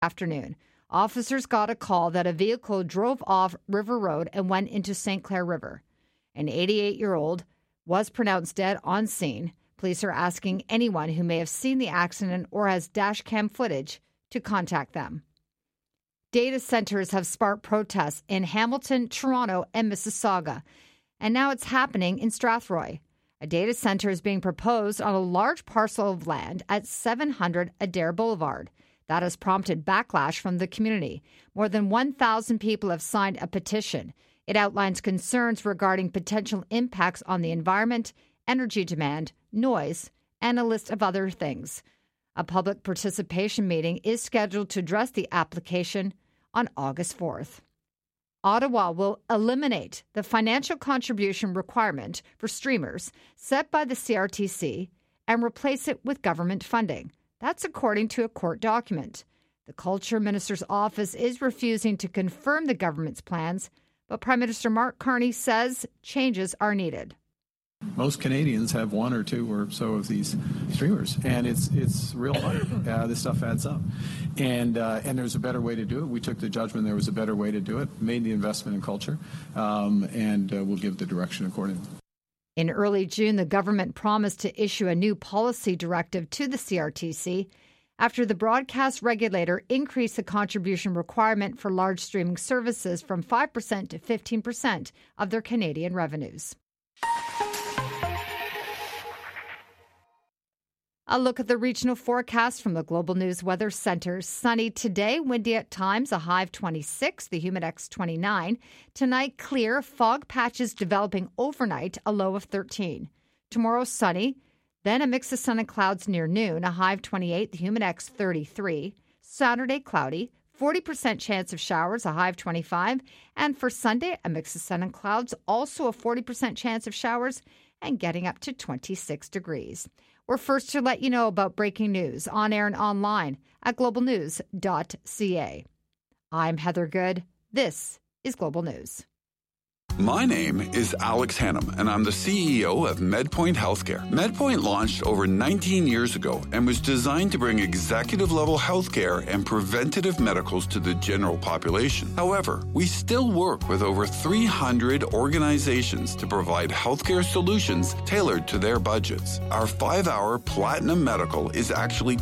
afternoon. Officers got a call that a vehicle drove off River Road and went into St. Clair River. An 88-year-old was pronounced dead on scene. Police are asking anyone who may have seen the accident or has dash cam footage to contact them. Data centers have sparked protests in Hamilton, Toronto, and Mississauga, and now it's happening in Strathroy. A data center is being proposed on a large parcel of land at 700 Adair Boulevard. That has prompted backlash from the community. More than 1,000 people have signed a petition. It outlines concerns regarding potential impacts on the environment, energy demand, noise, and a list of other things. A public participation meeting is scheduled to address the application on August 4th. Ottawa will eliminate the financial contribution requirement for streamers set by the CRTC and replace it with government funding. That's according to a court document. The Culture Minister's office is refusing to confirm the government's plans, but Prime Minister Mark Carney says changes are needed. Most Canadians have one or two or so of these streamers, and it's real money. This stuff adds up, and there's a better way to do it. We took the judgment there was a better way to do it, made the investment in culture, and we'll give the direction accordingly. In early June, the government promised to issue a new policy directive to the CRTC after the broadcast regulator increased the contribution requirement for large streaming services from 5% to 15% of their Canadian revenues. A look at the regional forecast from the Global News Weather Center. Sunny today, windy at times, a high of 26, the Humidex 29. Tonight, clear, fog patches developing overnight, a low of 13. Tomorrow, sunny, then a mix of sun and clouds near noon, a high of 28, the Humidex 33. Saturday, cloudy, 40% chance of showers, a high of 25. And for Sunday, a mix of sun and clouds, also a 40% chance of showers, and getting up to 26 degrees. We're first to let you know about breaking news on air and online at globalnews.ca. I'm Heather Good. This is Global News. My name is Alex Hannum, and I'm the CEO of MedPoint Healthcare. MedPoint launched over 19 years ago and was designed to bring executive-level healthcare and preventative medicals to the general population. However, we still work with over 300 organizations to provide healthcare solutions tailored to their budgets. Our 5-hour Platinum Medical is actually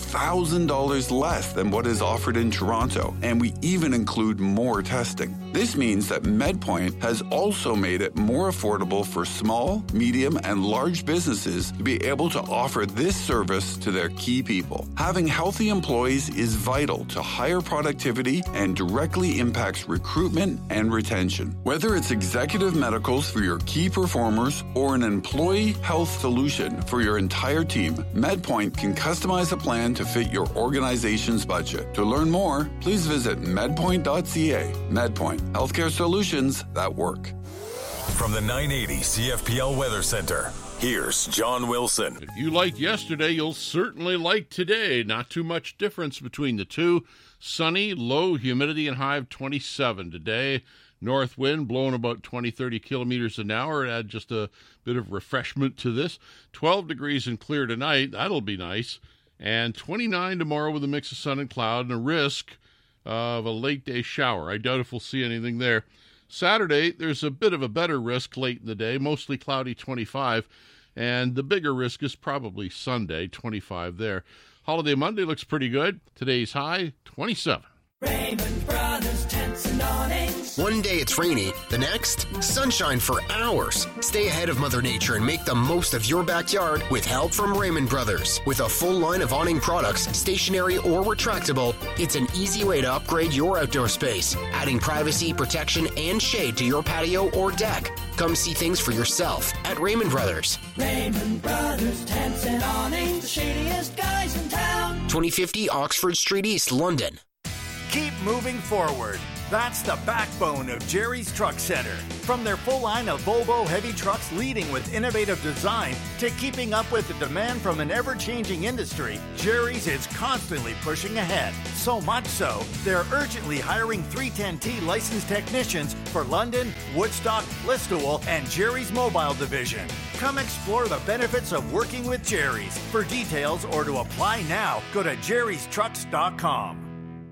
$2,000 less than what is offered in Toronto, and we even include more testing. This means that MedPoint has also made it more affordable for small, medium, and large businesses to be able to offer this service to their key people. Having healthy employees is vital to higher productivity and directly impacts recruitment and retention. Whether it's executive medicals for your key performers or an employee health solution for your entire team, MedPoint can customize a plan to fit your organization's budget. To learn more, please visit medpoint.ca. MedPoint, healthcare solutions that work. From the 980 CFPL Weather Center, here's John Wilson. If you liked yesterday, you'll certainly like today. Not too much difference between the two. Sunny, low humidity, and high of 27 today. North wind blowing about 20-30 kilometers an hour. Add just a bit of refreshment to this. 12 degrees and clear tonight. That'll be nice. And 29 tomorrow with a mix of sun and cloud and a risk of a late day shower. I doubt if we'll see anything there. Saturday, there's a bit of a better risk late in the day, mostly cloudy 25, and the bigger risk is probably Sunday, 25 there. Holiday Monday looks pretty good. Today's high, 27. Raymond Brothers Tents and Awnings. One day it's rainy, the next, sunshine for hours. Stay ahead of Mother Nature and make the most of your backyard with help from Raymond Brothers. With a full line of awning products, stationary or retractable, it's an easy way to upgrade your outdoor space, adding privacy, protection, and shade to your patio or deck. Come see things for yourself at Raymond Brothers. Raymond Brothers Tents and Awnings, the shadiest guys in town. 2050 Oxford Street East, London. Keep moving forward. That's the backbone of Jerry's Truck Center. From their full line of Volvo heavy trucks leading with innovative design to keeping up with the demand from an ever-changing industry, Jerry's is constantly pushing ahead. So much so, they're urgently hiring 310T licensed technicians for London, Woodstock, Listowel, and Jerry's Mobile Division. Come explore the benefits of working with Jerry's. For details or to apply now, go to jerrystrucks.com.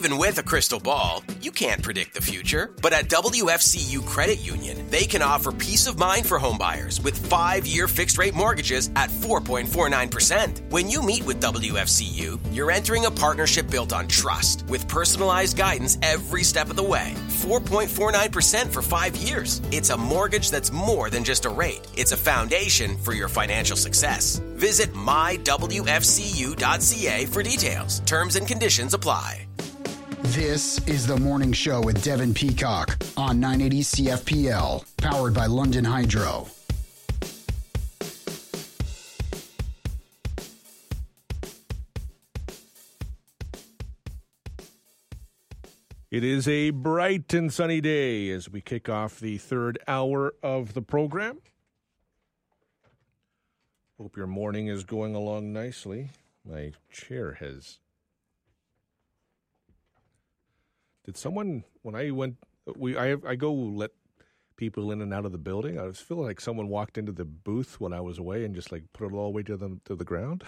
Even with a crystal ball, you can't predict the future. But at WFCU Credit Union, they can offer peace of mind for homebuyers with 5-year fixed-rate mortgages at 4.49%. When you meet with WFCU, you're entering a partnership built on trust with personalized guidance every step of the way. 4.49% for 5 years. It's a mortgage that's more than just a rate. It's a foundation for your financial success. Visit mywfcu.ca for details. Terms and conditions apply. This is The Morning Show with Devin Peacock on 980 CFPL, powered by London Hydro. It is a bright and sunny day as we kick off the third hour of the program. Hope your morning is going along nicely. My chair has... Did someone, when I went, I go let people in and out of the building. I was feeling like someone walked into the booth when I was away and just like put it all the way to the ground.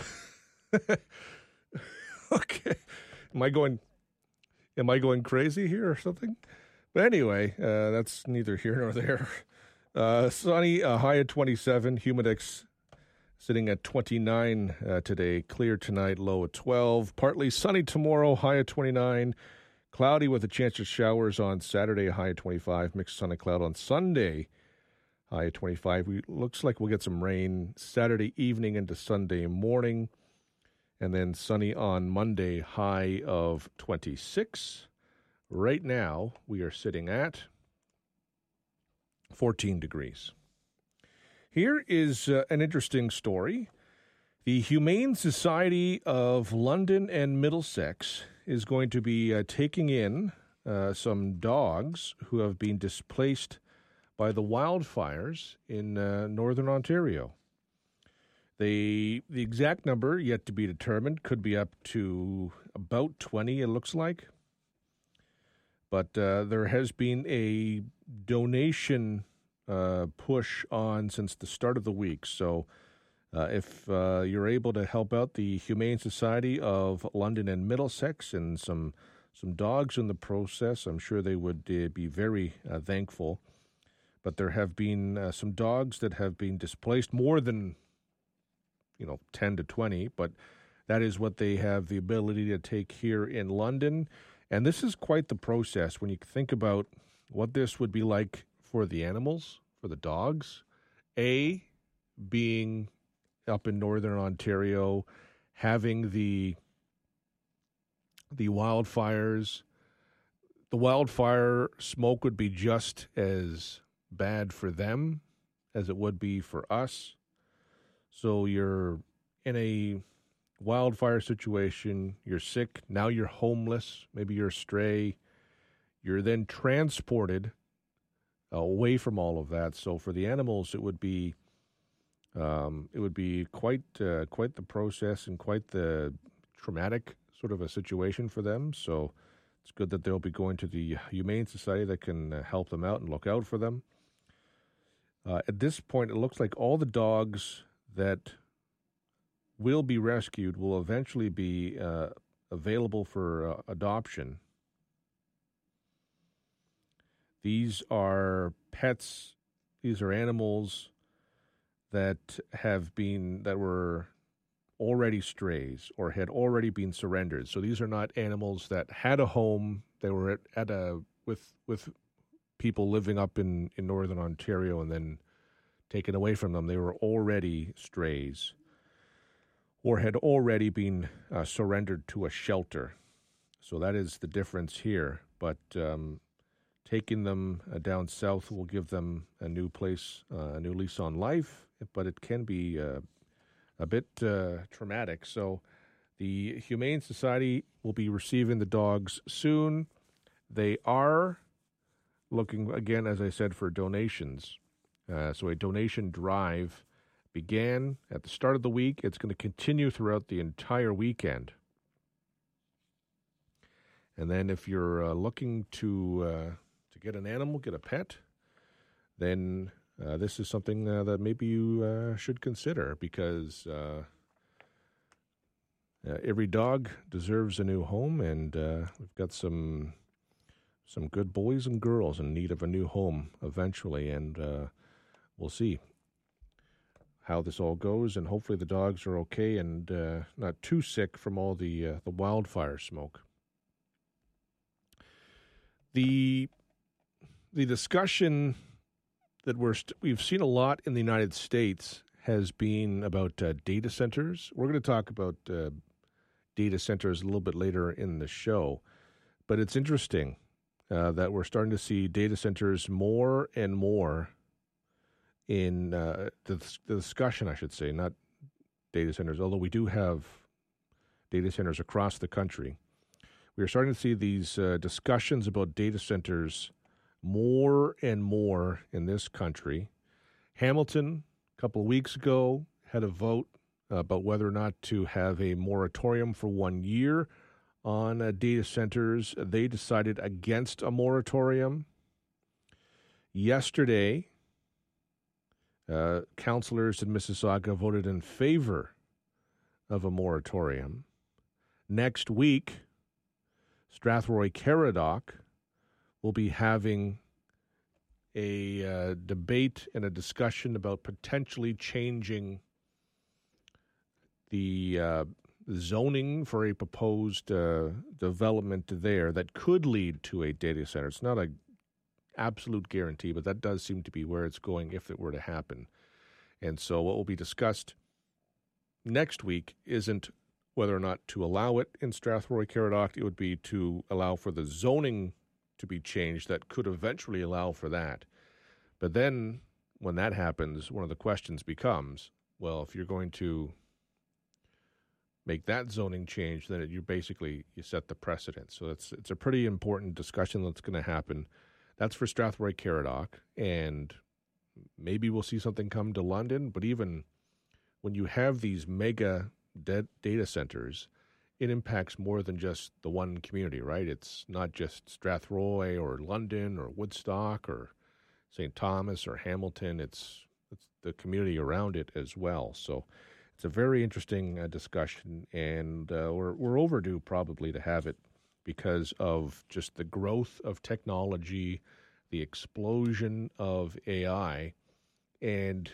Okay. Am I going crazy here or something? But anyway, that's neither here nor there. Sunny, high at 27, humidex sitting at 29 today. Clear tonight, low at 12. Partly sunny tomorrow, high at 29. Cloudy with a chance of showers on Saturday, high at 25. Mixed sun and cloud on Sunday, high at 25. Looks like we'll get some rain Saturday evening into Sunday morning. And then sunny on Monday, high of 26. Right now, we are sitting at 14 degrees. Here is an interesting story. The Humane Society of London and Middlesex is going to be taking in some dogs who have been displaced by the wildfires in northern Ontario. The exact number yet to be determined, could be up to about 20, it looks like. But there has been a donation push on since the start of the week. So if you're able to help out the Humane Society of London and Middlesex and some dogs in the process, I'm sure they would be very thankful. But there have been some dogs that have been displaced, more than 10 to 20, but that is what they have the ability to take here in London. And this is quite the process when you think about what this would be like for the animals, for the dogs. Being up in northern Ontario, having the wildfires. The wildfire smoke would be just as bad for them as it would be for us. So you're in a wildfire situation, you're sick, now you're homeless, maybe you're a stray. You're then transported away from all of that. So for the animals, it would be quite the process and quite the traumatic sort of a situation for them. So it's good that they'll be going to the Humane Society that can help them out and look out for them. At this point, it looks like all the dogs that will be rescued will eventually be available for adoption. These are pets. These are animals that were already strays or had already been surrendered. So these are not animals that had a home. They were with people living up in northern Ontario and then taken away from them. They were already strays or had already been surrendered to a shelter. So that is the difference here. But taking them down south will give them a new place, a new lease on life, but it can be a bit traumatic. So the Humane Society will be receiving the dogs soon. They are looking, again, as I said, for donations. So a donation drive began at the start of the week. It's going to continue throughout the entire weekend. And then if you're looking to get an animal, get a pet, then this is something that maybe you should consider because every dog deserves a new home, and we've got some good boys and girls in need of a new home eventually, and we'll see how this all goes, and hopefully the dogs are okay and not too sick from all the wildfire smoke. The discussion that we've seen a lot in the United States has been about data centers. We're going to talk about data centers a little bit later in the show, but it's interesting that we're starting to see data centers more and more in the discussion, I should say, not data centers, although we do have data centers across the country. We are starting to see these discussions about data centers more and more in this country. Hamilton, a couple of weeks ago, had a vote about whether or not to have a moratorium for 1 year on data centers. They decided against a moratorium. Yesterday, councillors in Mississauga voted in favor of a moratorium. Next week, Strathroy-Caradoc will be having a debate and a discussion about potentially changing the zoning for a proposed development there that could lead to a data center. It's not an absolute guarantee, but that does seem to be where it's going if it were to happen. And so what will be discussed next week isn't whether or not to allow it in Strathroy-Caradoc. It would be to allow for the zoning to be changed that could eventually allow for that. But then when that happens, one of the questions becomes, well, if you're going to make that zoning change, then you set the precedent. So it's a pretty important discussion that's going to happen. That's for Strathroy-Caradoc, and maybe we'll see something come to London. But even when you have these mega data centers, it impacts more than just the one community, right? It's not just Strathroy or London or Woodstock or St. Thomas or Hamilton. It's the community around it as well. So it's a very interesting discussion, and we're overdue probably to have it because of just the growth of technology, the explosion of AI, and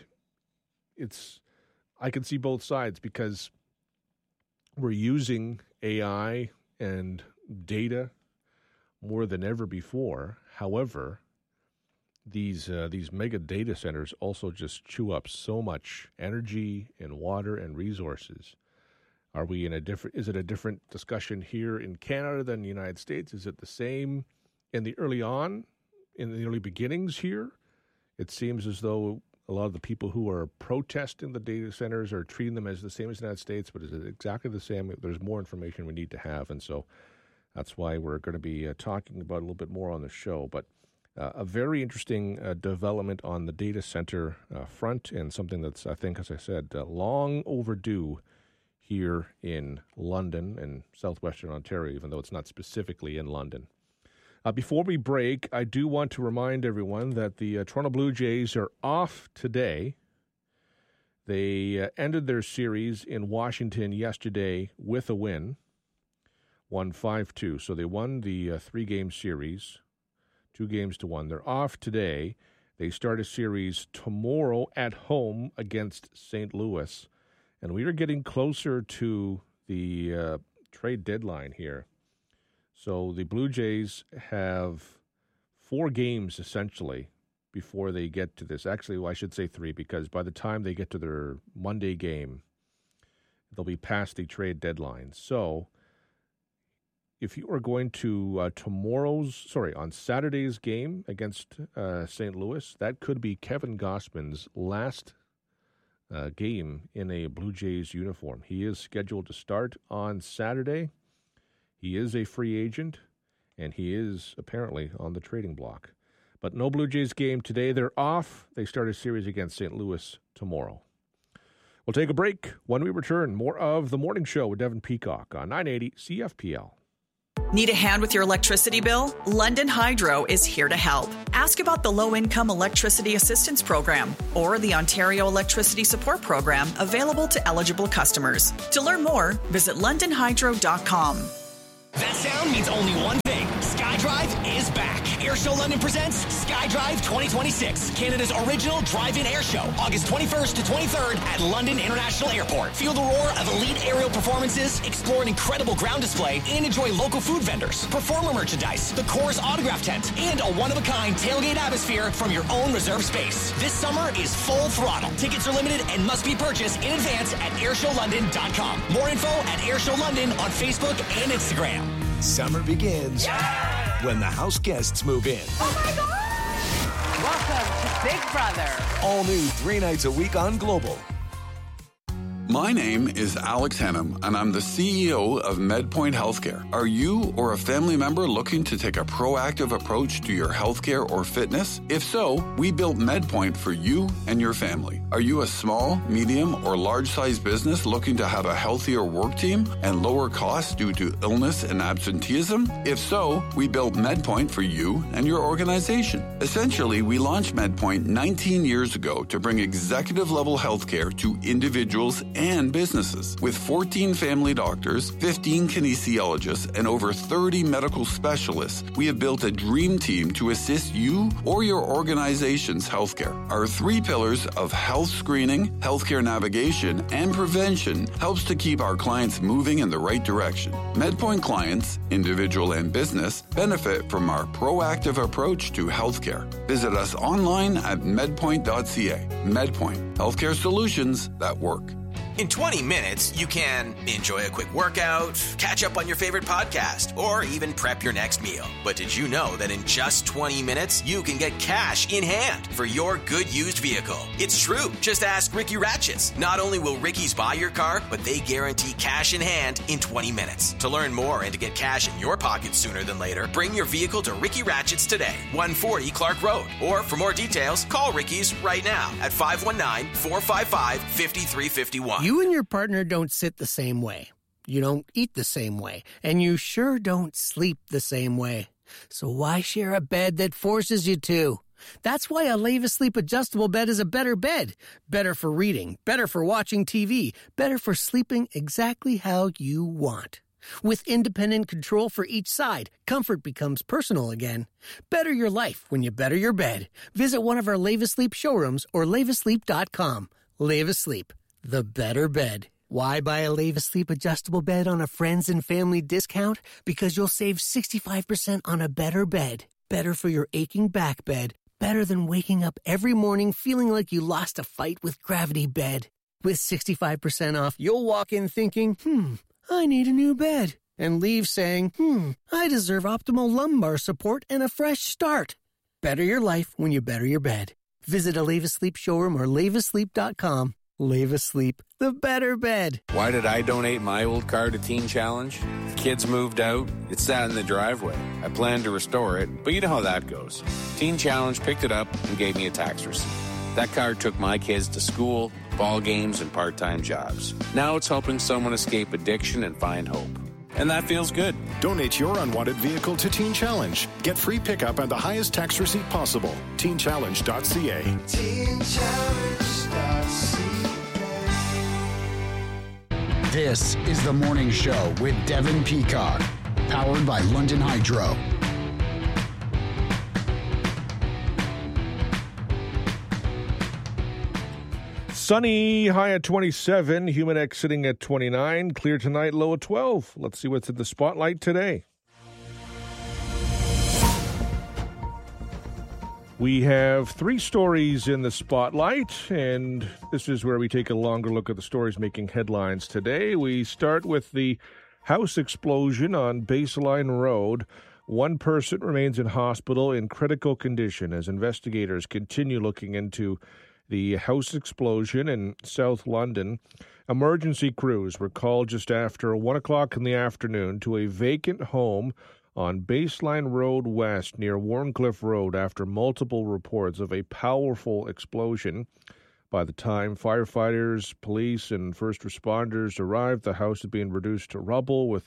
I can see both sides because we're using AI and data more than ever before. However, these mega data centers also just chew up so much energy and water and resources. Are we is it a different discussion here in Canada than the United States? Is it the same in the early beginnings here? It seems as though a lot of the people who are protesting the data centers are treating them as the same as the United States, but is it exactly the same? There's more information we need to have, and so that's why we're going to be talking about a little bit more on the show. But a very interesting development on the data center front, and something that's, I think, as I said, long overdue here in London and southwestern Ontario, even though it's not specifically in London. Before we break, I do want to remind everyone that the Toronto Blue Jays are off today. They ended their series in Washington yesterday with a win, won 5-2. So they won the three-game series, 2-1. They're off today. They start a series tomorrow at home against St. Louis. And we are getting closer to the trade deadline here. So the Blue Jays have 4 games, essentially, before they get to this. Actually, well, I should say 3, because by the time they get to their Monday game, they'll be past the trade deadline. So if you are going to on Saturday's game against St. Louis, that could be Kevin Gausman's last game in a Blue Jays uniform. He is scheduled to start on Saturday. He is a free agent, and he is apparently on the trading block. But no Blue Jays game today. They're off. They start a series against St. Louis tomorrow. We'll take a break. When we return, more of The Morning Show with Devin Peacock on 980 CFPL. Need a hand with your electricity bill? London Hydro is here to help. Ask about the Low-Income Electricity Assistance Program or the Ontario Electricity Support Program available to eligible customers. To learn more, visit londonhydro.com. That sound means only one thing. SkyDrive is back. Airshow London presents SkyDrive 2026, Canada's original drive-in air show, August 21st to 23rd at London International Airport. Feel the roar of elite aerial performances, explore an incredible ground display, and enjoy local food vendors, performer merchandise, the Coors autograph tent, and a one-of-a-kind tailgate atmosphere from your own reserved space. This summer is full throttle. Tickets are limited and must be purchased in advance at airshowlondon.com. More info at Airshow London on Facebook and Instagram. Summer begins when the house guests move in. Oh my God! Welcome to Big Brother. All new 3 nights a week on Global. My name is Alex Hannum, and I'm the CEO of MedPoint Healthcare. Are you or a family member looking to take a proactive approach to your healthcare or fitness? If so, we built MedPoint for you and your family. Are you a small, medium, or large-sized business looking to have a healthier work team and lower costs due to illness and absenteeism? If so, we built MedPoint for you and your organization. Essentially, we launched MedPoint 19 years ago to bring executive-level healthcare to individuals and businesses. With 14 family doctors, 15 kinesiologists, and over 30 medical specialists, we have built a dream team to assist you or your organization's healthcare. Our 3 pillars of health screening, healthcare navigation, and prevention helps to keep our clients moving in the right direction. MedPoint clients, individual and business, benefit from our proactive approach to healthcare. Visit us online at medpoint.ca. MedPoint, healthcare solutions that work. In 20 minutes, you can enjoy a quick workout, catch up on your favorite podcast, or even prep your next meal. But did you know that in just 20 minutes, you can get cash in hand for your good used vehicle? It's true. Just ask Ricky Ratchets. Not only will Ricky's buy your car, but they guarantee cash in hand in 20 minutes. To learn more and to get cash in your pocket sooner than later, bring your vehicle to Ricky Ratchets today, 140 Clark Road. Or for more details, call Ricky's right now at 519-455-5351. You and your partner don't sit the same way. You don't eat the same way. And you sure don't sleep the same way. So why share a bed that forces you to? That's why a Leva Sleep adjustable bed is a better bed. Better for reading, better for watching TV, better for sleeping exactly how you want. With independent control for each side, comfort becomes personal again. Better your life when you better your bed. Visit one of our Leva Sleep showrooms or levasleep.com. Leva Sleep, the better bed. Why buy a Leva Sleep adjustable bed on a friends and family discount? Because you'll save 65% on a better bed. Better for your aching back bed. Better than waking up every morning feeling like you lost a fight with gravity bed. With 65% off, you'll walk in thinking, I need a new bed. And leave saying, I deserve optimal lumbar support and a fresh start. Better your life when you better your bed. Visit a Leva Sleep showroom or levasleep.com. Leva Sleep, the better bed. Why did I donate my old car to Teen Challenge? The kids moved out. It sat in the driveway. I planned to restore it, but you know how that goes. Teen Challenge picked it up and gave me a tax receipt. That car took my kids to school, ball games, and part-time jobs. Now it's helping someone escape addiction and find hope. And that feels good. Donate your unwanted vehicle to Teen Challenge. Get free pickup and the highest tax receipt possible. TeenChallenge.ca. TeenChallenge.ca. This is The Morning Show with Devin Peacock, powered by London Hydro. Sunny, high at 27, humid X sitting at 29, clear tonight, low at 12. Let's see what's in the spotlight today. We have 3 stories in the spotlight, and this is where we take a longer look at the stories making headlines today. We start with the house explosion on Baseline Road. 1 person remains in hospital in critical condition as investigators continue looking into the house explosion in South London. Emergency crews were called just after 1 o'clock in the afternoon to a vacant home on Baseline Road West near Warncliffe Road after multiple reports of a powerful explosion. By the time firefighters, police, and first responders arrived, the house had been reduced to rubble with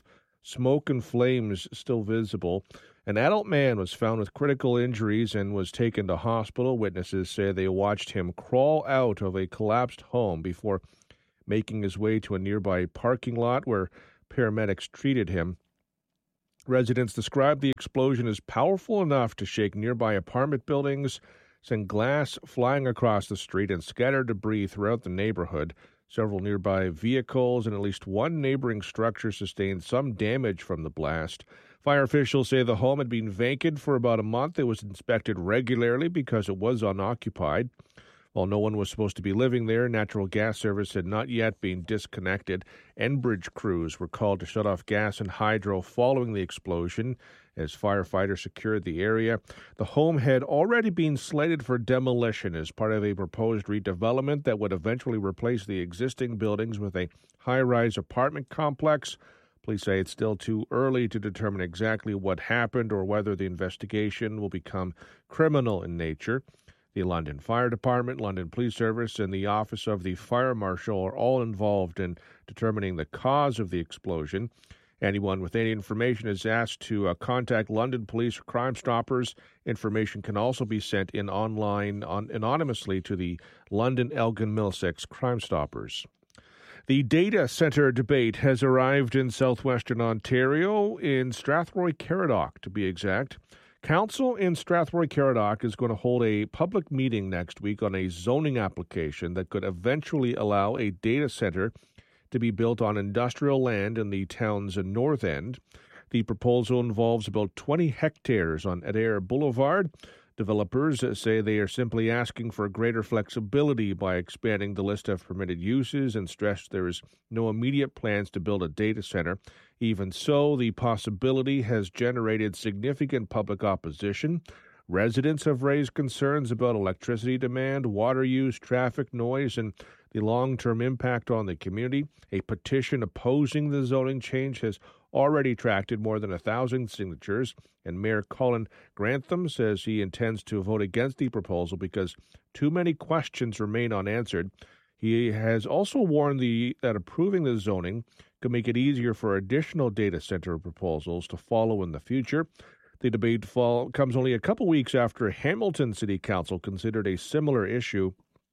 smoke and flames still visible. An adult man was found with critical injuries and was taken to hospital. Witnesses say they watched him crawl out of a collapsed home before making his way to a nearby parking lot where paramedics treated him. Residents described the explosion as powerful enough to shake nearby apartment buildings, send glass flying across the street, and scatter debris throughout the neighborhood. Several nearby vehicles and at least one neighboring structure sustained some damage from the blast. Fire officials say the home had been vacant for about a month. It was inspected regularly because it was unoccupied. While no one was supposed to be living there, natural gas service had not yet been disconnected. Enbridge crews were called to shut off gas and hydro following the explosion as firefighters secured the area. The home had already been slated for demolition as part of a proposed redevelopment that would eventually replace the existing buildings with a high-rise apartment complex. Police say it's still too early to determine exactly what happened or whether the investigation will become criminal in nature. The London Fire Department, London Police Service, and the Office of the Fire Marshal are all involved in determining the cause of the explosion. Anyone with any information is asked to contact London Police or Crime Stoppers. Information can also be sent in online anonymously to the London Elgin Middlesex Crime Stoppers. The data centre debate has arrived in southwestern Ontario, in Strathroy-Caradoc to be exact. Council in Strathroy-Caradoc is going to hold a public meeting next week on a zoning application that could eventually allow a data centre to be built on industrial land in the town's north end. The proposal involves about 20 hectares on Adair Boulevard. Developers say they are simply asking for greater flexibility by expanding the list of permitted uses and stress there is no immediate plans to build a data center. Even so, the possibility has generated significant public opposition. Residents have raised concerns about electricity demand, water use, traffic noise, and the long-term impact on the community. A petition opposing the zoning change has already attracted more than 1,000 signatures, and Mayor Colin Grantham says he intends to vote against the proposal because too many questions remain unanswered. He has also warned that approving the zoning could make it easier for additional data center proposals to follow in the future. The debate comes only a couple weeks after Hamilton City Council considered a similar issue.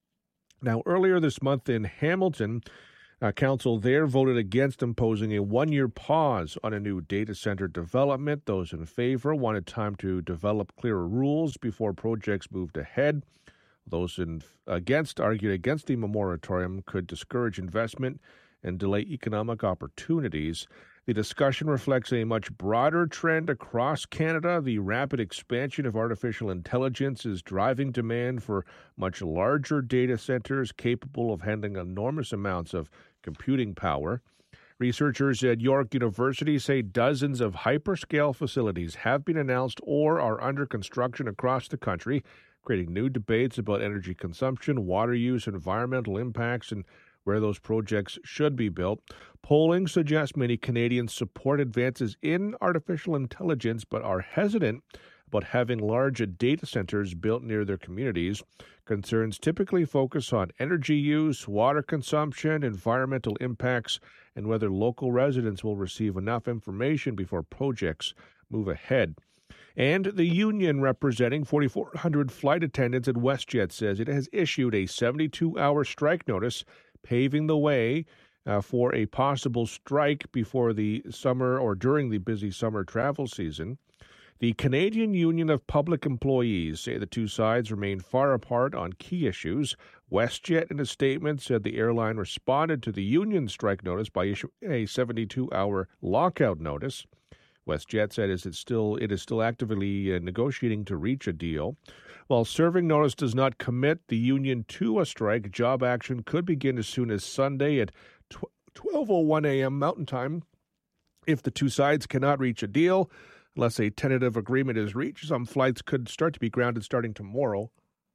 Now, earlier this month in Hamilton, Council there voted against imposing a one-year pause on a new data center development. Those in favor wanted time to develop clearer rules before projects moved ahead. Those against argued against the moratorium could discourage investment and delay economic opportunities. The discussion reflects a much broader trend across Canada. The rapid expansion of artificial intelligence is driving demand for much larger data centers capable of handling enormous amounts of computing power. Researchers at York University say dozens of hyperscale facilities have been announced or are under construction across the country, creating new debates about energy consumption, water use, environmental impacts, and where those projects should be built. Polling suggests many Canadians support advances in artificial intelligence but are hesitant about having large data centers built near their communities. Concerns typically focus on energy use, water consumption, environmental impacts, and whether local residents will receive enough information before projects move ahead. And the union representing 4,400 flight attendants at WestJet says it has issued a 72-hour strike notice, paving the way for a possible strike before the summer or during the busy summer travel season. The Canadian Union of Public Employees say the two sides remain far apart on key issues. WestJet, in a statement, said the airline responded to the union strike notice by issuing a 72-hour lockout notice. WestJet said it is still actively negotiating to reach a deal. While serving notice does not commit the union to a strike, job action could begin as soon as Sunday at 12:01 a.m. Mountain Time. If the two sides cannot reach a deal, unless a tentative agreement is reached, some flights could start to be grounded starting tomorrow.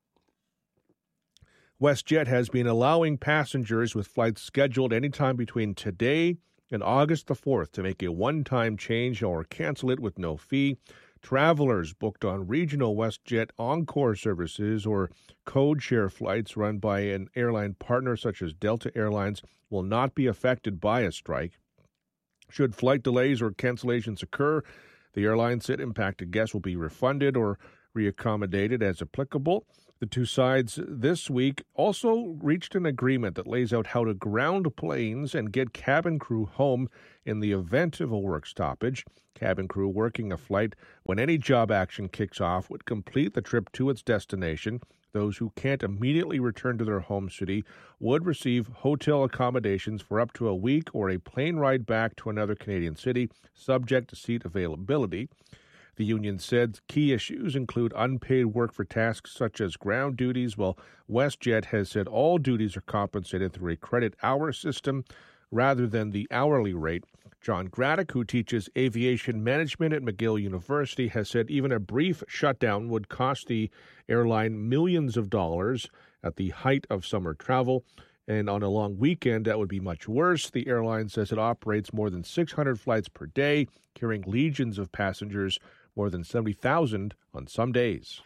WestJet has been allowing passengers with flights scheduled anytime between today and August the 4th to make a one-time change or cancel it with no fee. Travelers booked on regional WestJet Encore services or code share flights run by an airline partner such as Delta Airlines will not be affected by a strike. Should flight delays or cancellations occur, the airline said impacted guests will be refunded or reaccommodated as applicable. The two sides this week also reached an agreement that lays out how to ground planes and get cabin crew home in the event of a work stoppage. Cabin crew working a flight when any job action kicks off would complete the trip to its destination. Those who can't immediately return to their home city would receive hotel accommodations for up to a week or a plane ride back to another Canadian city, subject to seat availability. The union said key issues include unpaid work for tasks such as ground duties, while WestJet has said all duties are compensated through a credit hour system rather than the hourly rate. John Graddick, who teaches aviation management at McGill University, has said even a brief shutdown would cost the airline millions of dollars at the height of summer travel. And on a long weekend, that would be much worse. The airline says it operates more than 600 flights per day, carrying legions of passengers, more than 70,000 on some days.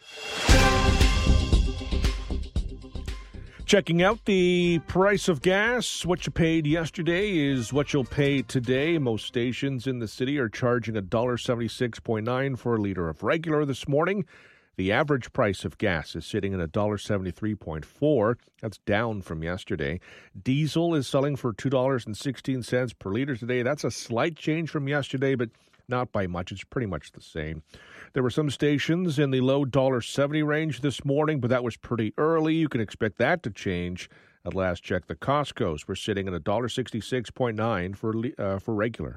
Checking out the price of gas. What you paid yesterday is what you'll pay today. Most stations in the city are charging $1.76.9 for a liter of regular this morning. The average price of gas is sitting at $1.73.4. That's down from yesterday. Diesel is selling for $2.16 per liter today. That's a slight change from yesterday, but not by much. It's pretty much the same. There were some stations in the low $1.70 range this morning, but that was pretty early. You can expect that to change. At last check, the Costco's were sitting at $1.66.9 for regular.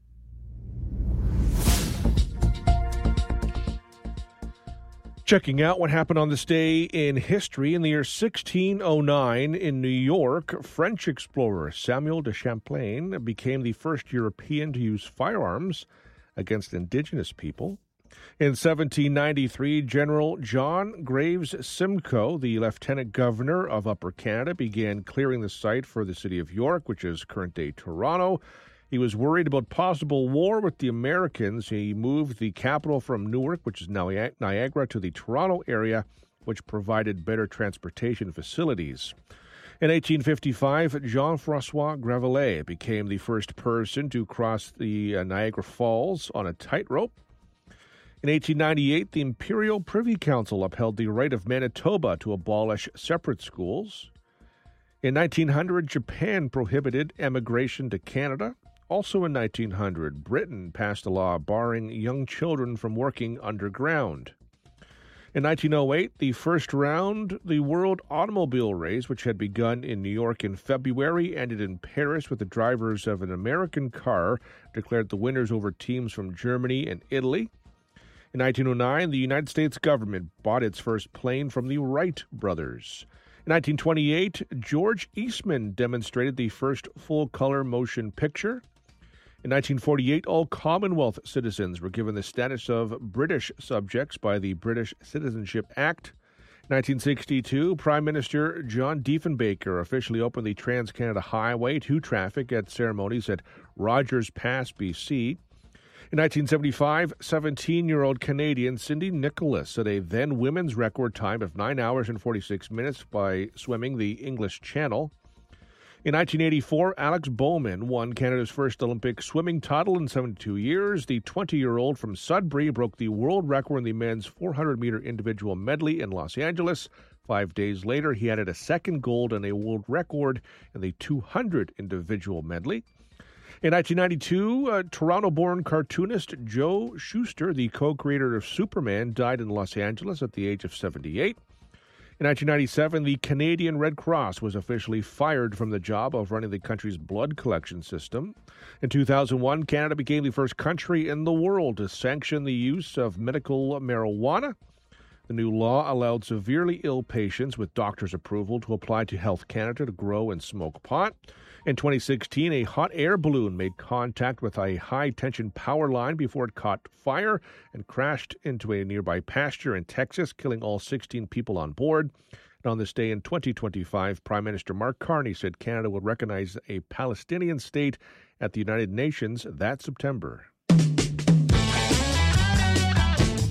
Checking out what happened on this day in history. In the year 1609 in New York, French explorer Samuel de Champlain became the first European to use firearms against indigenous people. In 1793, General John Graves Simcoe, the Lieutenant Governor of Upper Canada, began clearing the site for the city of York, which is current-day Toronto. He was worried about possible war with the Americans. He moved the capital from Newark, which is now Niagara, to the Toronto area, which provided better transportation facilities. In 1855, Jean-François Gravelet became the first person to cross the Niagara Falls on a tightrope. In 1898, the Imperial Privy Council upheld the right of Manitoba to abolish separate schools. In 1900, Japan prohibited emigration to Canada. Also in 1900, Britain passed a law barring young children from working underground. In 1908, the first round, the World Automobile Race, which had begun in New York in February, ended in Paris with the drivers of an American car declared the winners over teams from Germany and Italy. In 1909, the United States government bought its first plane from the Wright brothers. In 1928, George Eastman demonstrated the first full-color motion picture. In 1948, all Commonwealth citizens were given the status of British subjects by the British Citizenship Act. In 1962, Prime Minister John Diefenbaker officially opened the Trans-Canada Highway to traffic at ceremonies at Rogers Pass, BC. In 1975, 17-year-old Canadian Cindy Nicholas set a then women's record time of 9 hours and 46 minutes by swimming the English Channel. In 1984, Alex Bowman won Canada's first Olympic swimming title in 72 years. The 20-year-old from Sudbury broke the world record in the men's 400-meter individual medley in Los Angeles. 5 days later, he added a second gold and a world record in the 200 individual medley. In 1992, Toronto-born cartoonist Joe Shuster, the co-creator of Superman, died in Los Angeles at the age of 78. In 1997, the Canadian Red Cross was officially fired from the job of running the country's blood collection system. In 2001, Canada became the first country in the world to sanction the use of medical marijuana. The new law allowed severely ill patients with doctor's approval to apply to Health Canada to grow and smoke pot. In 2016, a hot air balloon made contact with a high-tension power line before it caught fire and crashed into a nearby pasture in Texas, killing all 16 people on board. And on this day in 2025, Prime Minister Mark Carney said Canada would recognize a Palestinian state at the United Nations that September.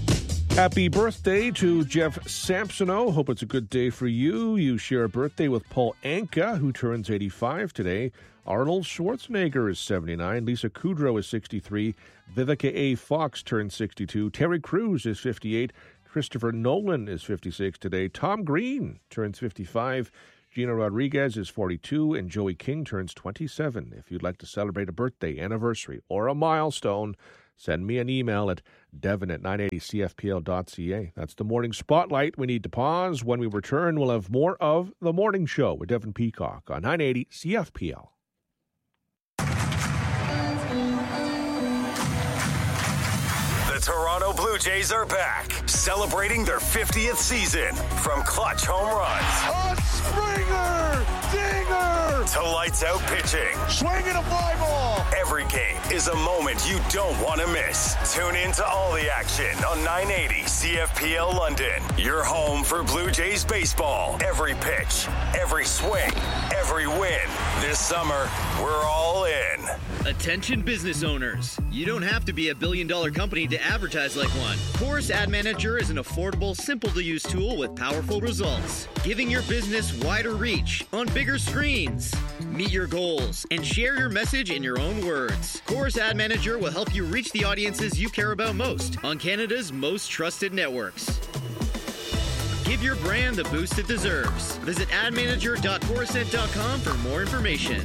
Happy birthday to Jeff Samsonow. Hope it's a good day for you. You share a birthday with Paul Anka, who turns 85 today. Arnold Schwarzenegger is 79. Lisa Kudrow is 63. Vivica A. Fox turns 62. Terry Crews is 58. Christopher Nolan is 56 today. Tom Green turns 55. Gina Rodriguez is 42. And Joey King turns 27. If you'd like to celebrate a birthday, anniversary, or a milestone, send me an email at devon@980cfpl.ca. That's the Morning Spotlight. We need to pause. When we return, we'll have more of The Morning Show with Devon Peacock on 980 CFPL. The Toronto Blue Jays are back, celebrating their 50th season. From clutch home runs. A Springer! Dinger! To lights out pitching. Swinging a fly ball! Every game is a moment you don't want to miss. Tune in to all the action on 980 CFPL London. Your home for Blue Jays baseball. Every pitch, every swing, every win. This summer, we're all in. Attention business owners. You don't have to be a billion-dollar company to advertise like one. Chorus Ad Manager is an affordable, simple-to-use tool with powerful results, giving your business wider reach on bigger screens. Meet your goals and share your message in your own words. Chorus Ad Manager will help you reach the audiences you care about most on Canada's most trusted networks. Give your brand the boost it deserves. Visit admanager.chorusnet.com for more information.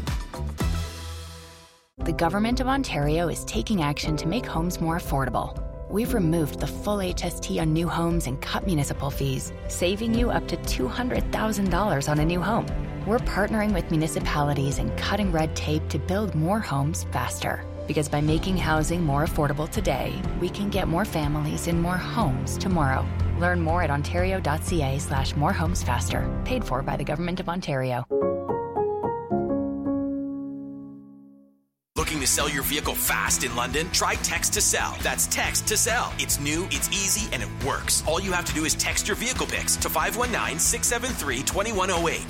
The Government of Ontario is taking action to make homes more affordable. We've removed the full HST on new homes and cut municipal fees, saving you up to $200,000 on a new home. We're partnering with municipalities and cutting red tape to build more homes faster. Because by making housing more affordable today, we can get more families in more homes tomorrow. Learn more at ontario.ca/morehomesfaster. Paid for by the Government of Ontario. Looking to sell your vehicle fast in London? Try Text to Sell. That's Text to Sell. It's new, it's easy, and it works. All you have to do is text your vehicle pics to 519-673-2108.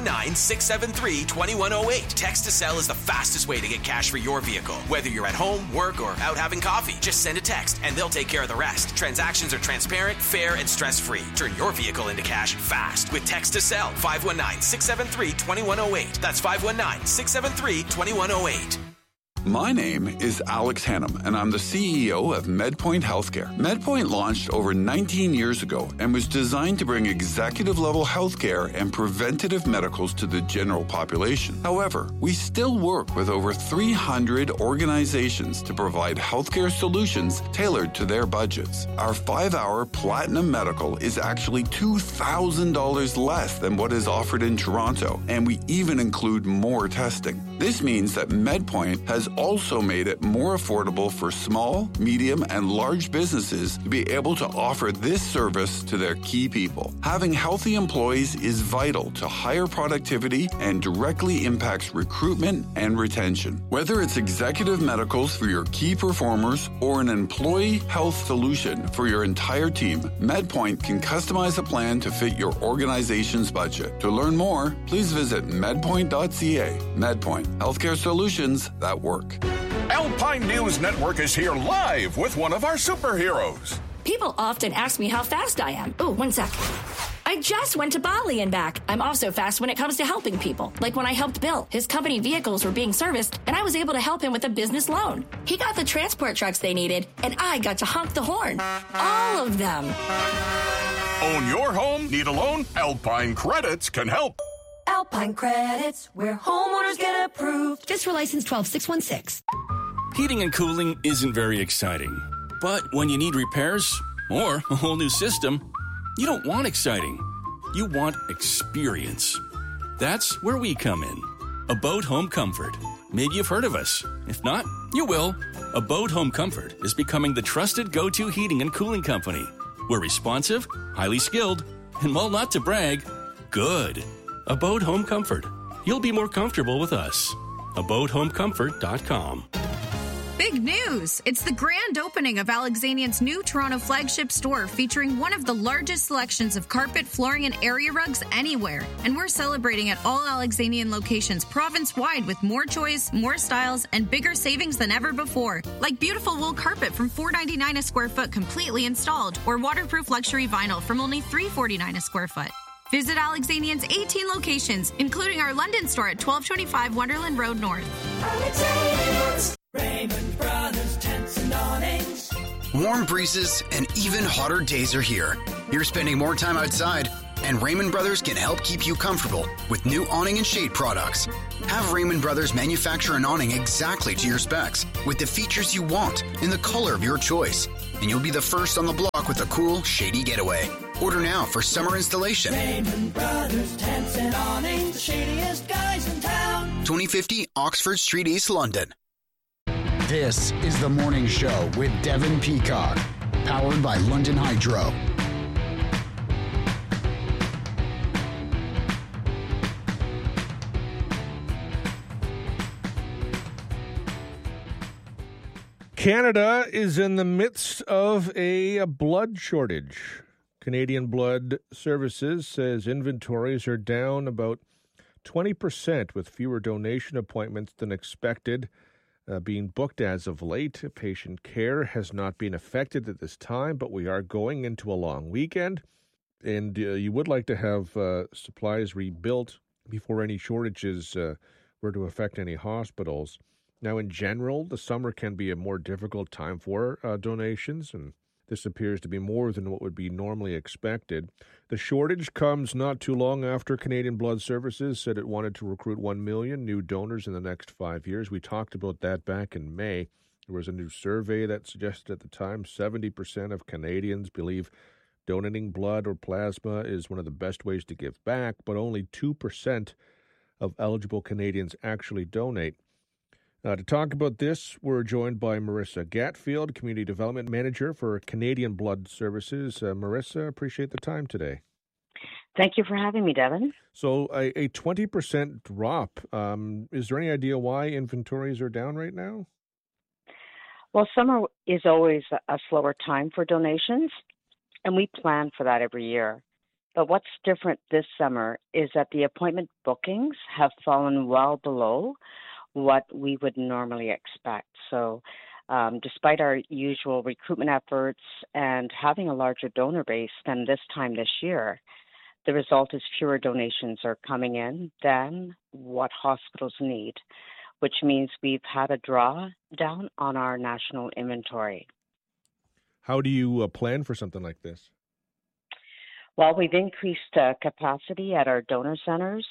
519-673-2108. Text to Sell is the fastest way to get cash for your vehicle. Whether you're at home, work, or out having coffee, just send a text and they'll take care of the rest. Transactions are transparent, fair, and stress-free. Turn your vehicle into cash fast with Text to Sell. 519-673-2108. That's 519-673-2108. My name is Alex Hannum, and I'm the CEO of MedPoint Healthcare. MedPoint launched over 19 years ago and was designed to bring executive-level healthcare and preventative medicals to the general population. However, we still work with over 300 organizations to provide healthcare solutions tailored to their budgets. Our 5-hour Platinum Medical is actually $2,000 less than what is offered in Toronto, and we even include more testing. This means that MedPoint has also made it more affordable for small, medium, and large businesses to be able to offer this service to their key people. Having healthy employees is vital to higher productivity and directly impacts recruitment and retention. Whether it's executive medicals for your key performers or an employee health solution for your entire team, MedPoint can customize a plan to fit your organization's budget. To learn more, please visit medpoint.ca. MedPoint, healthcare solutions that work. Alpine News Network is here live with one of our superheroes. People often ask me how fast I am. Oh, one sec. I just went to Bali and back. I'm also fast when it comes to helping people. Like when I helped Bill. His company vehicles were being serviced, and I was able to help him with a business loan. He got the transport trucks they needed, and I got to honk the horn. All of them. Own your home? Need a loan? Alpine Credits can help. Alpine Credits, where homeowners get approved. Fiscal license 12616. Heating and cooling isn't very exciting. But when you need repairs or a whole new system, you don't want exciting. You want experience. That's where we come in. Abode Home Comfort. Maybe you've heard of us. If not, you will. Abode Home Comfort is becoming the trusted go-to heating and cooling company. We're responsive, highly skilled, and while not to brag, good. Abode Home Comfort. You'll be more comfortable with us. AbodeHomeComfort.com. Big news! It's the grand opening of Alexanian's new Toronto flagship store featuring one of the largest selections of carpet, flooring, and area rugs anywhere. And we're celebrating at all Alexanian locations province-wide with more choice, more styles, and bigger savings than ever before. Like beautiful wool carpet from $4.99 a square foot completely installed, or waterproof luxury vinyl from only $3.49 a square foot. Visit Alexanian's 18 locations, including our London store at 1225 Wonderland Road North. Alexanian's, Raymond Brothers Tents and Awnings. Warm breezes and even hotter days are here. You're spending more time outside, and Raymond Brothers can help keep you comfortable with new awning and shade products. Have Raymond Brothers manufacture an awning exactly to your specs, with the features you want in the color of your choice. And you'll be the first on the block with a cool, shady getaway. Order now for summer installation. Raymond Brothers Tents and Awnings, the shadiest guys in town. 2050 Oxford Street, East London. This is The Morning Show with Devin Peacock, powered by London Hydro. Canada is in the midst of a blood shortage. Canadian Blood Services says inventories are down about 20% with fewer donation appointments than expected being booked as of late. Patient care has not been affected at this time, but we are going into a long weekend, and you would like to have supplies rebuilt before any shortages were to affect any hospitals. Now, in general, the summer can be a more difficult time for donations, and this appears to be more than what would be normally expected. The shortage comes not too long after Canadian Blood Services said it wanted to recruit 1 million new donors in the next 5 years. We talked about that back in May. There was a new survey that suggested at the time 70% of Canadians believe donating blood or plasma is one of the best ways to give back, but only 2% of eligible Canadians actually donate. To talk about this, we're joined by Marissa Gatfield, Community Development Manager for Canadian Blood Services. Marissa, appreciate the time today. Thank you for having me, Devin. So a 20% drop. Is there any idea why inventories are down right now? Well, summer is always a slower time for donations, and we plan for that every year. But what's different this summer is that the appointment bookings have fallen well below what we would normally expect. So despite our usual recruitment efforts and having a larger donor base than this time this year, the result is fewer donations are coming in than what hospitals need, which means we've had a draw down on our national inventory. How do you plan for something like this? Well, we've increased capacity at our donor centers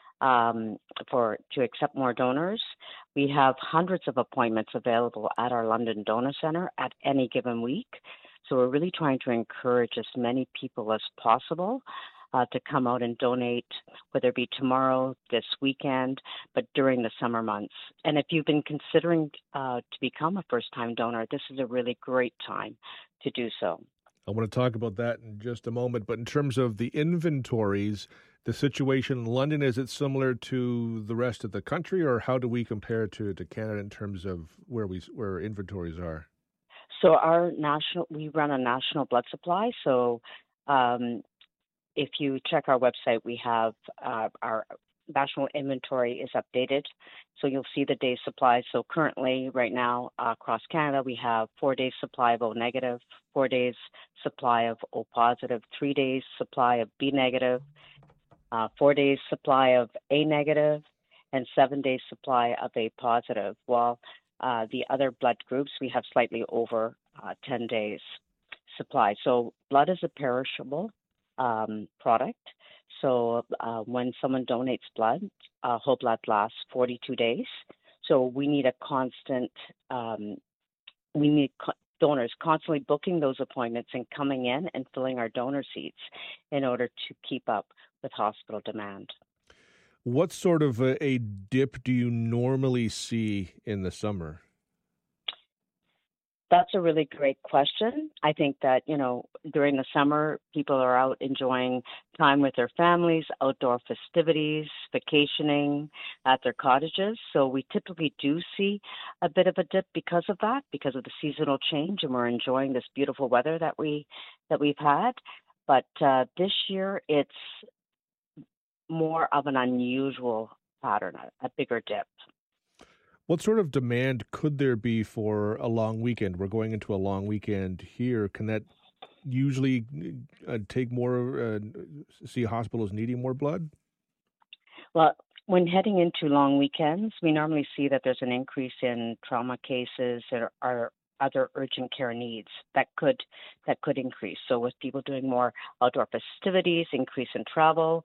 to accept more donors. We have hundreds of appointments available at our London Donor Centre at any given week. So we're really trying to encourage as many people as possible to come out and donate, whether it be tomorrow, this weekend, but during the summer months. And if you've been considering to become a first-time donor, this is a really great time to do so. I want to talk about that in just a moment, but in terms of the inventories, the situation in London, is it similar to the rest of the country, or how do we compare to Canada in terms of where inventories are? So we run a national blood supply. So if you check our website, we have our national inventory is updated. So you'll see the day's supply. So currently, right now, across Canada, we have 4 days supply of O negative, 4 days supply of O positive, 3 days supply of B negative, 4 days supply of A negative, and 7 days supply of A positive. While the other blood groups, we have slightly over 10 days supply. So blood is a perishable product. So when someone donates blood, whole blood lasts 42 days. So we need donors constantly booking those appointments and coming in and filling our donor seats in order to keep up with hospital demand. What sort of a dip do you normally see in the summer? That's a really great question. I think that, during the summer, people are out enjoying time with their families, outdoor festivities, vacationing at their cottages. So we typically do see a bit of a dip because of that, because of the seasonal change, and we're enjoying this beautiful weather that we've had. But this year, it's more of an unusual pattern, a bigger dip. What sort of demand could there be for a long weekend? We're going into a long weekend here. Can that usually take more, see hospitals needing more blood? Well, when heading into long weekends, we normally see that there's an increase in trauma cases or other urgent care needs that could increase. So with people doing more outdoor festivities, increase in travel,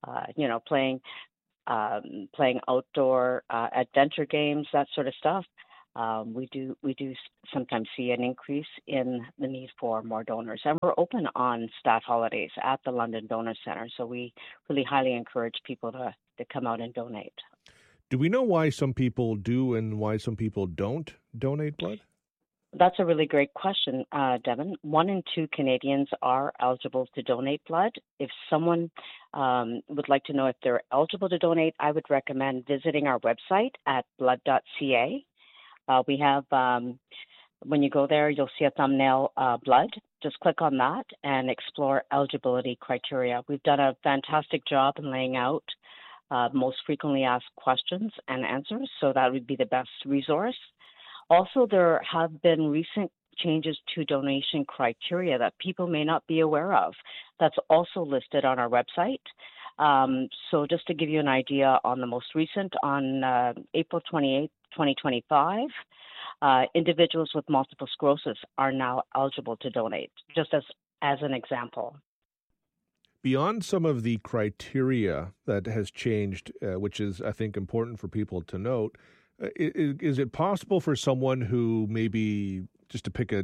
playing outdoor adventure games, that sort of stuff, we do sometimes see an increase in the need for more donors. And we're open on stat holidays at the London Donor Centre, so we really highly encourage people to come out and donate. Do we know why some people do and why some people don't donate blood? That's a really great question, Devin. 1 in 2 Canadians are eligible to donate blood. If someone would like to know if they're eligible to donate, I would recommend visiting our website at blood.ca. We have, when you go there, you'll see a thumbnail, blood. Just click on that and explore eligibility criteria. We've done a fantastic job in laying out most frequently asked questions and answers, so that would be the best resource. Also, there have been recent changes to donation criteria that people may not be aware of. That's also listed on our website. So just to give you an idea on the most recent, on April 28, 2025, individuals with multiple sclerosis are now eligible to donate, just as an example. Beyond some of the criteria that has changed, which is, I think, important for people to note, is it possible for someone who maybe, just to pick a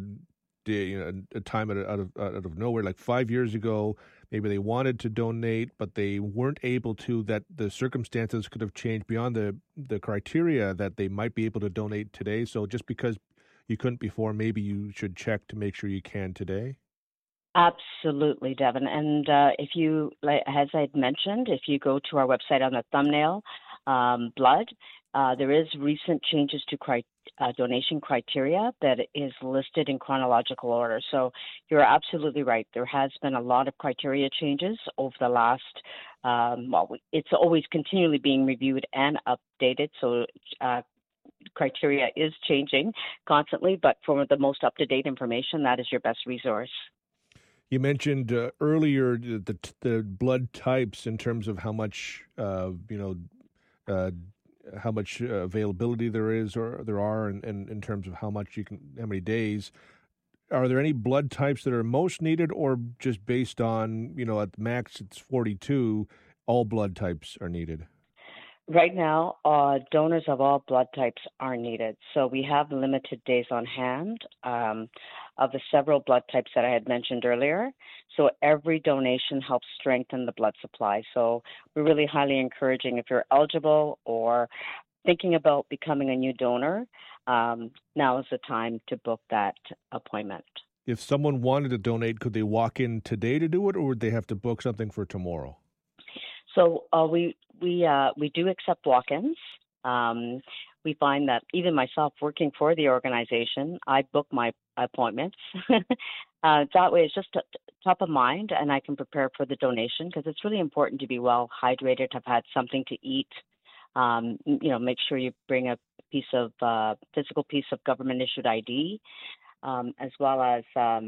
time out of nowhere, like 5 years ago, maybe they wanted to donate, but they weren't able to, that the circumstances could have changed beyond the criteria that they might be able to donate today? So just because you couldn't before, maybe you should check to make sure you can today? Absolutely, Devin. And if you, as I'd mentioned, if you go to our website on the thumbnail, blood, there is recent changes to donation criteria that is listed in chronological order. So you're absolutely right. There has been a lot of criteria changes over the last, it's always continually being reviewed and updated. So criteria is changing constantly, but for the most up-to-date information, that is your best resource. You mentioned earlier the blood types in terms of how much, how much availability there is or there are, and in terms of how many days. Are there any blood types that are most needed, or just based on, at the max it's 42, all blood types are needed? Right now, donors of all blood types are needed. So we have limited days on hand of the several blood types that I had mentioned earlier. So every donation helps strengthen the blood supply. So we're really highly encouraging, if you're eligible or thinking about becoming a new donor, now is the time to book that appointment. If someone wanted to donate, could they walk in today to do it, or would they have to book something for tomorrow? So we do accept walk-ins. We find that even myself working for the organization, I book my appointments. That way it's just top of mind, and I can prepare for the donation, because it's really important to be well hydrated, have had something to eat. Make sure you bring a physical piece of government issued ID, as well as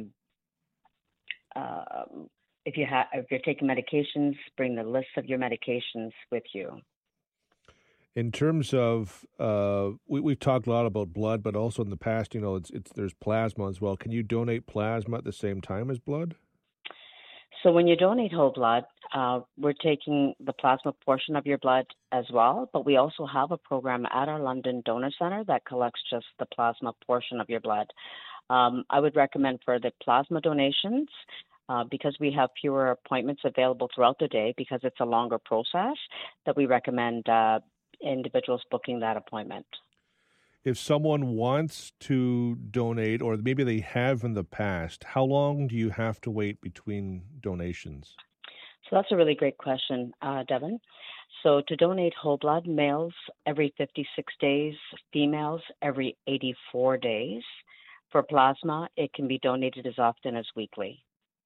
if you're taking medications, bring the list of your medications with you. In terms of, we've talked a lot about blood, but also in the past, there's plasma as well. Can you donate plasma at the same time as blood? So when you donate whole blood, we're taking the plasma portion of your blood as well, but we also have a program at our London Donor Centre that collects just the plasma portion of your blood. I would recommend for the plasma donations, because we have fewer appointments available throughout the day, because it's a longer process, that we recommend individuals booking that appointment. if someone wants to donate, or maybe they have in the past, how long do you have to wait between donations? So that's a really great question, Devin. So to donate whole blood, males every 56 days, females every 84 days. For plasma, it can be donated as often as weekly.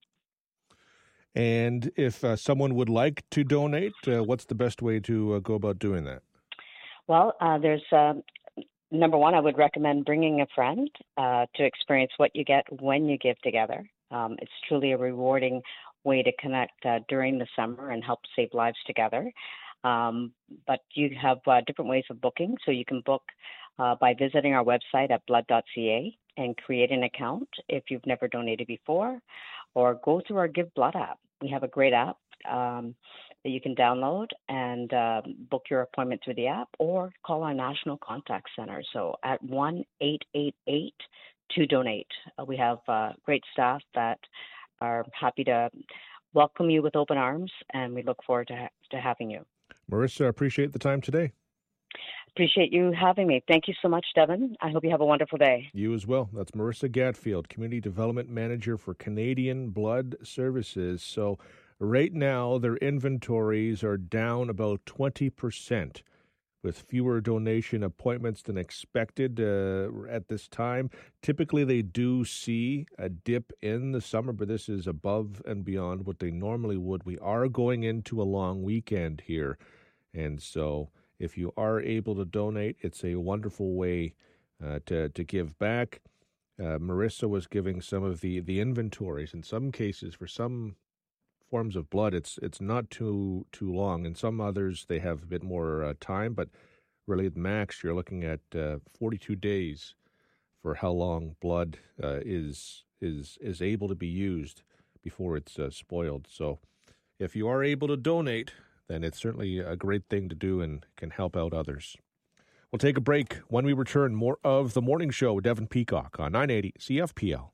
And if someone would like to donate, what's the best way to go about doing that? Well, there's number one, I would recommend bringing a friend to experience what you get when you give together. It's truly a rewarding way to connect during the summer and help save lives together. But you have different ways of booking. So you can book by visiting our website at blood.ca and create an account if you've never donated before, or go through our Give Blood app. We have a great app that you can download and book your appointment through the app, or call our National Contact Center. So at 1-888-2DONATE. We have great staff that are happy to welcome you with open arms, and we look forward to having you. Marissa, appreciate the time today. Appreciate you having me. Thank you so much, Devin. I hope you have a wonderful day. You as well. That's Marissa Gatfield, Community Development Manager for Canadian Blood Services. So right now, their inventories are down about 20%, with fewer donation appointments than expected at this time. Typically, they do see a dip in the summer, but this is above and beyond what they normally would. We are going into a long weekend here, and so if you are able to donate, it's a wonderful way to give back. Marissa was giving some of the inventories. In some cases, for some forms of blood, it's not too long. In some others, they have a bit more time, but really at max, you're looking at 42 days for how long blood is able to be used before it's spoiled. So if you are able to donate, then it's certainly a great thing to do and can help out others. We'll take a break. When we return, more of The Morning Show with Devin Peacock on 980 CFPL.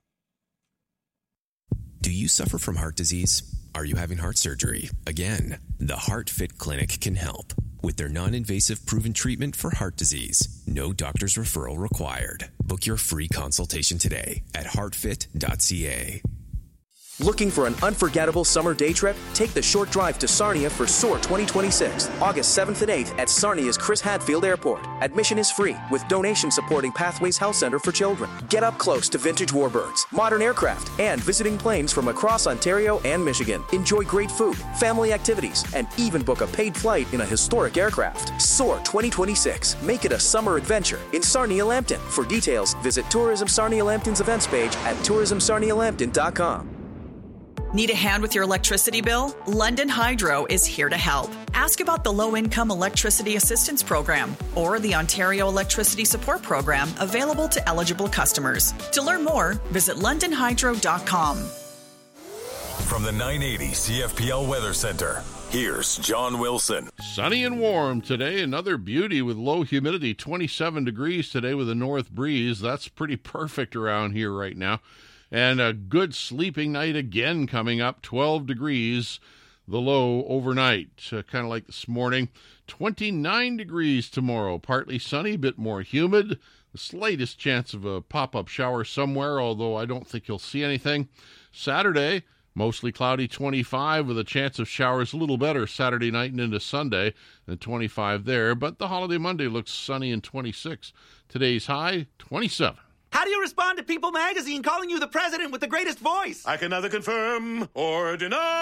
Do you suffer from heart disease? Are you having heart surgery? Again, the HeartFit Clinic can help with their non-invasive proven treatment for heart disease. No doctor's referral required. Book your free consultation today at heartfit.ca. Looking for an unforgettable summer day trip? Take the short drive to Sarnia for SOAR 2026, August 7th and 8th at Sarnia's Chris Hadfield Airport. Admission is free, with donations supporting Pathways Health Center for Children. Get up close to vintage warbirds, modern aircraft, and visiting planes from across Ontario and Michigan. Enjoy great food, family activities, and even book a paid flight in a historic aircraft. SOAR 2026. Make it a summer adventure in Sarnia Lambton. For details, visit Tourism Sarnia Lambton's events page at tourismsarnialambton.com. Need a hand with your electricity bill? London Hydro is here to help. Ask about the Low-Income Electricity Assistance Program or the Ontario Electricity Support Program available to eligible customers. To learn more, visit londonhydro.com. From the 980 CFPL Weather Center, here's John Wilson. Sunny and warm today. Another beauty with low humidity, 27 degrees today with a north breeze. That's pretty perfect around here right now. And a good sleeping night again coming up, 12 degrees, the low overnight, kind of like this morning. 29 degrees tomorrow, partly sunny, bit more humid. The slightest chance of a pop-up shower somewhere, although I don't think you'll see anything. Saturday, mostly cloudy, 25, with a chance of showers a little better Saturday night and into Sunday, and 25 there. But the holiday Monday looks sunny and 26. Today's high, 27. How do you respond to People magazine calling you the president with the greatest voice? I can neither confirm or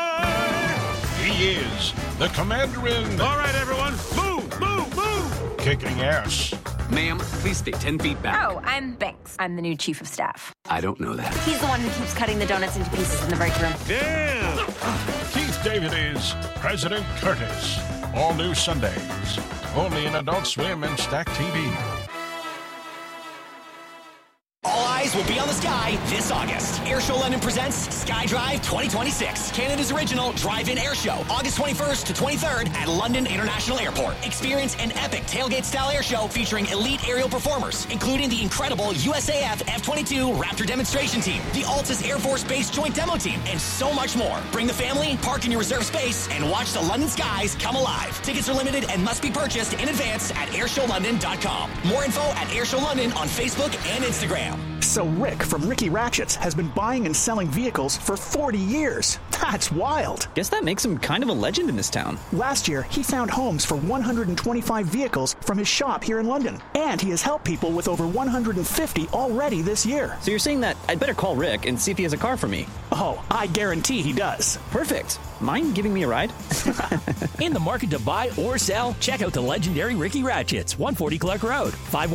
deny. He is the commander-in. All right, everyone, move, move, move. Kicking ass. Ma'am, please stay 10 feet back. Oh, I'm Banks. I'm the new chief of staff. I don't know that. He's the one who keeps cutting the donuts into pieces in the break room. Damn. Keith David is President Curtis. All new Sundays. Only in Adult Swim and Stack TV. All eyes will be on the sky this August. Airshow London presents SkyDrive 2026, Canada's original drive-in air show, August 21st to 23rd at London International Airport. Experience an epic tailgate-style air show featuring elite aerial performers, including the incredible USAF F-22 Raptor demonstration team, the Altus Air Force Base Joint Demo Team, and so much more. Bring the family, park in your reserved space, and watch the London skies come alive. Tickets are limited and must be purchased in advance at airshowlondon.com. More info at Airshow London on Facebook and Instagram. So Rick from Ricky Ratchets has been buying and selling vehicles for 40 years. That's wild. Guess that makes him kind of a legend in this town. Last year, he found homes for 125 vehicles from his shop here in London. And he has helped people with over 150 already this year. So you're saying that I'd better call Rick and see if he has a car for me? Oh, I guarantee he does. Perfect. Mind giving me a ride? In the market to buy or sell, check out the legendary Ricky Ratchets, 140 Clark Road,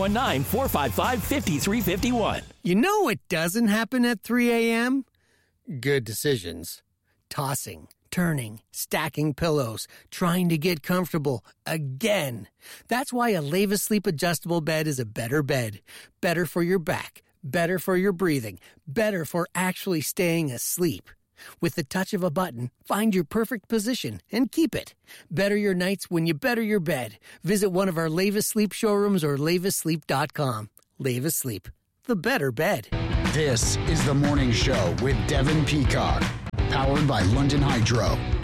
519-455-5351. You know what doesn't happen at 3 a.m.? Good decisions. Tossing, turning, stacking pillows, trying to get comfortable again. That's why a Leva Sleep adjustable bed is a better bed. Better for your back, better for your breathing, better for actually staying asleep. With the touch of a button, find your perfect position and keep it. Better your nights when you better your bed. Visit one of our Leva Sleep showrooms or levasleep.com. Leva Sleep, the better bed. This is The Morning Show with Devin Peacock, powered by London Hydro.